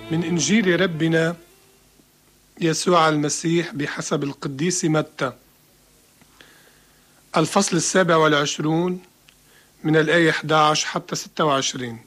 من إنجيل ربنا يسوع المسيح بحسب القديس متى، الفصل 27 من الآية 11 حتى 26.